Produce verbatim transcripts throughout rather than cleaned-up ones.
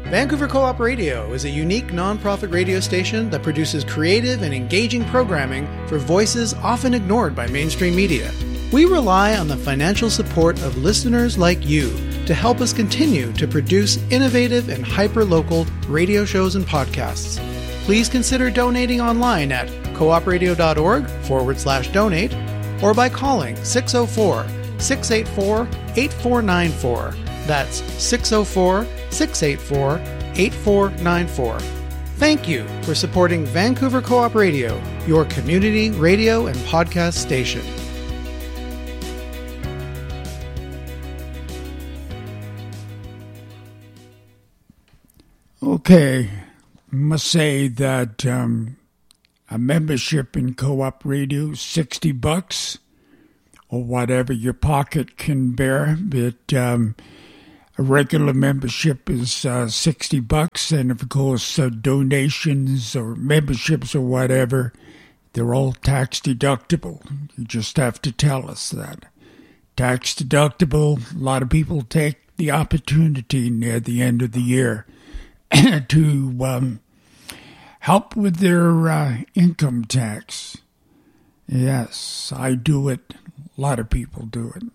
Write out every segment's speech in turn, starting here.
Vancouver Co-op Radio is a unique nonprofit radio station that produces creative and engaging programming for voices often ignored by mainstream media. We rely on the financial support of listeners like you to help us continue to produce innovative and hyper-local radio shows and podcasts. Please consider donating online at coopradio.org forward slash donate or by calling six oh four, six eight four, eight four nine four. That's six oh four, six eight four, eight four nine four. Thank you for supporting Vancouver Co-op Radio, your community radio and podcast station. Okay, I must say that um, a membership in Co-op Radio is sixty bucks or whatever your pocket can bear, but um, a regular membership is uh, sixty bucks, and of course uh, donations or memberships or whatever, they're all tax deductible. You just have to tell us that. Tax deductible, a lot of people take the opportunity near the end of the year to um, help with their uh, income tax. Yes, I do it. A lot of people do it.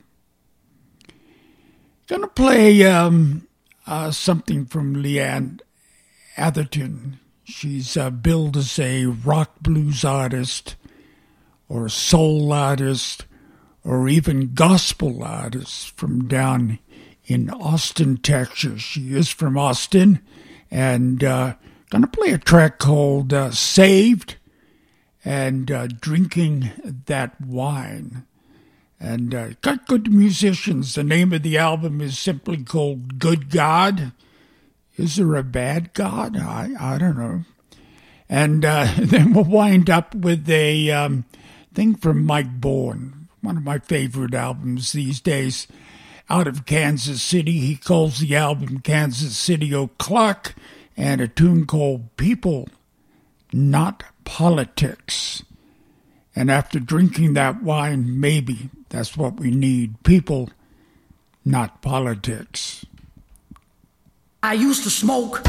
Gonna play um, uh, something from Leanne Atherton. She's uh, billed as a rock blues artist or soul artist or even gospel artist from down in Austin, Texas. She is from Austin. And uh, going to play a track called uh, Saved and uh, Drinking That Wine. And uh, got good musicians. The name of the album is simply called Good God. Is there a bad God? I, I don't know. And uh, then we'll wind up with a um, thing from Mike Bourne, one of my favorite albums these days. Out of Kansas City, he calls the album Kansas City O'Clock, and a tune called People, Not Politics. And after drinking that wine, maybe that's what we need. People, not politics. I used to smoke